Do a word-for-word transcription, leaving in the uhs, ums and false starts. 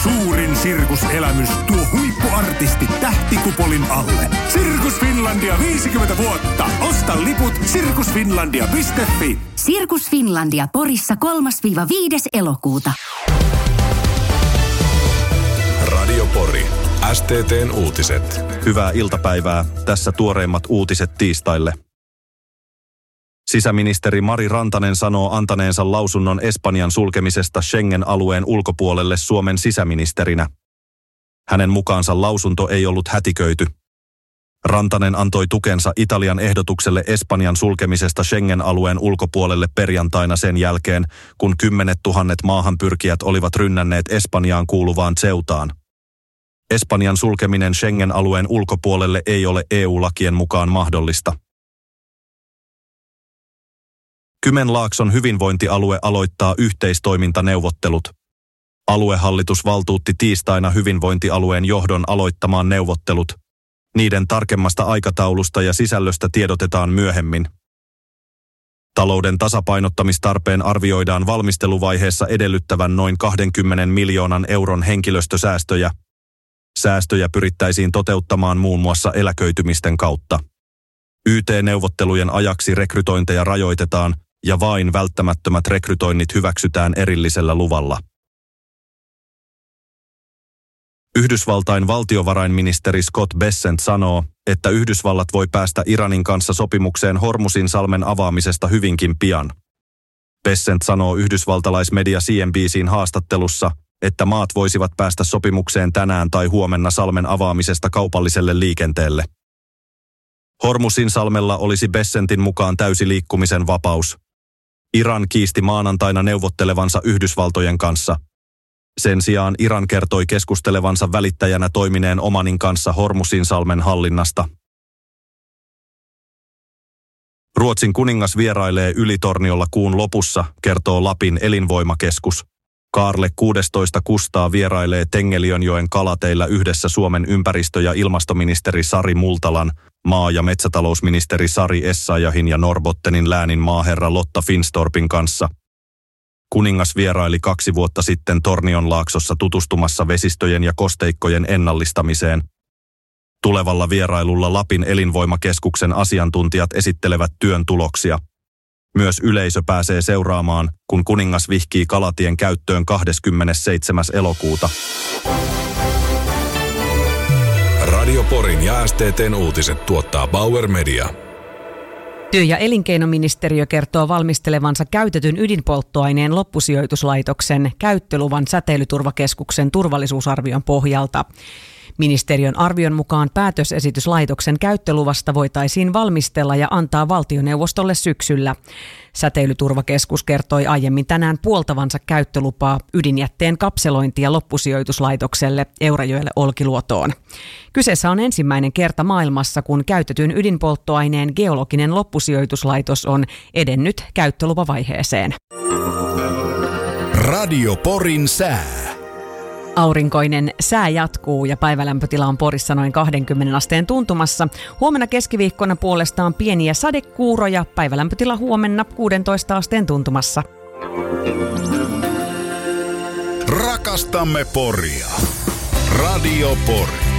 suurin sirkuselämys tuo huippuartistit tähtikupolin alle. Sirkus Finlandia viisikymmentä vuotta. Osta liput sirkusfinlandia piste fi. Sirkus Finlandia Porissa kolmas-viides elokuuta. Radio Pori. S T T:n uutiset. Hyvää iltapäivää. Tässä tuoreimmat uutiset tiistaille. Sisäministeri Mari Rantanen sanoo antaneensa lausunnon Espanjan sulkemisesta Schengen-alueen ulkopuolelle Suomen sisäministerinä. Hänen mukaansa lausunto ei ollut hätiköity. Rantanen antoi tukensa Italian ehdotukselle Espanjan sulkemisesta Schengen-alueen ulkopuolelle perjantaina sen jälkeen, kun kymmenet tuhannet maahanpyrkijät olivat rynnänneet Espanjaan kuuluvaan Ceutaan. Espanjan sulkeminen Schengen-alueen ulkopuolelle ei ole E U-lakien mukaan mahdollista. Kymenlaakson hyvinvointialue aloittaa yhteistoimintaneuvottelut. Aluehallitus valtuutti tiistaina hyvinvointialueen johdon aloittamaan neuvottelut. Niiden tarkemmasta aikataulusta ja sisällöstä tiedotetaan myöhemmin. Talouden tasapainottamistarpeen arvioidaan valmisteluvaiheessa edellyttävän noin kaksikymmentä miljoonan euron henkilöstösäästöjä. Säästöjä pyrittäisiin toteuttamaan muun muassa eläköitymisten kautta. Y T-neuvottelujen ajaksi rekrytointeja rajoitetaan ja vain välttämättömät rekrytoinnit hyväksytään erillisellä luvalla. Yhdysvaltain valtiovarainministeri Scott Bessent sanoo, että Yhdysvallat voi päästä Iranin kanssa sopimukseen Hormuzinsalmen avaamisesta hyvinkin pian. Bessent sanoo yhdysvaltalaismedia C N B C:n haastattelussa, että maat voisivat päästä sopimukseen tänään tai huomenna salmen avaamisesta kaupalliselle liikenteelle. Hormuzinsalmella olisi Bessentin mukaan täysi liikkumisen vapaus. Iran kiisti maanantaina neuvottelevansa Yhdysvaltojen kanssa. Sen sijaan Iran kertoi keskustelevansa välittäjänä toimineen Omanin kanssa Hormuzinsalmen hallinnasta. Ruotsin kuningas vierailee Ylitorniolla kuun lopussa, kertoo Lapin elinvoimakeskus. Kaarle kuudestoista Kustaa vierailee Tengelionjoen kalateillä yhdessä Suomen ympäristö- ja ilmastoministeri Sari Multalan, maa- ja metsätalousministeri Sari Essayahin ja Norrbottenin läänin maaherra Lotta Finstorpin kanssa. Kuningas vieraili kaksi vuotta sitten Tornionlaaksossa tutustumassa vesistöjen ja kosteikkojen ennallistamiseen. Tulevalla vierailulla Lapin elinvoimakeskuksen asiantuntijat esittelevät työn tuloksia. Myös yleisö pääsee seuraamaan, kun kuningas vihkii kalatien käyttöön kahdeskymmenesseitsemäs elokuuta. Radio Porin ja S T T:n uutiset tuottaa Bauer Media. Työ- ja elinkeinoministeriö kertoo valmistelevansa käytetyn ydinpolttoaineen loppusijoituslaitoksen käyttöluvan säteilyturvakeskuksen turvallisuusarvion pohjalta. Ministeriön arvion mukaan päätösesitys laitoksen käyttöluvasta voitaisiin valmistella ja antaa valtioneuvostolle syksyllä. Säteilyturvakeskus kertoi aiemmin tänään puoltavansa käyttölupaa ydinjätteen kapselointi- ja loppusijoituslaitokselle Eurajoelle Olkiluotoon. Kyseessä on ensimmäinen kerta maailmassa, kun käytetyn ydinpolttoaineen geologinen loppusijoituslaitos on edennyt käyttölupavaiheeseen. Radio Porin sää. Aurinkoinen sää jatkuu ja päivälämpötila on Porissa noin kaksikymmentä asteen tuntumassa. Huomenna keskiviikkona puolestaan pieniä sadekuuroja. Päivälämpötila huomenna kuusitoista asteen tuntumassa. Rakastamme Poria. Radio Pori.